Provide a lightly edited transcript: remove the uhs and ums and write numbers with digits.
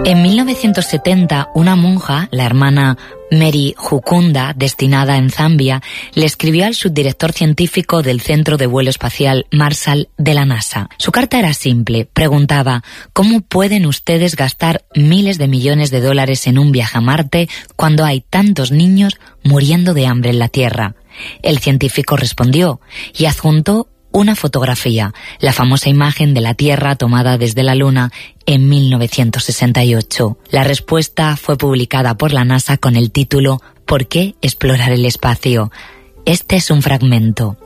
En 1970, una monja, la hermana Mary Jukunda, destinada en Zambia, le escribió al subdirector científico del Centro de Vuelo Espacial Marshall de la NASA. Su carta era simple, preguntaba: ¿cómo pueden ustedes gastar miles de millones de dólares en un viaje a Marte cuando hay tantos niños muriendo de hambre en la Tierra? El científico respondió y adjuntó una fotografía, la famosa imagen de la Tierra tomada desde la Luna en 1968. La respuesta fue publicada por la NASA con el título ¿Por qué explorar el espacio? Este es un fragmento.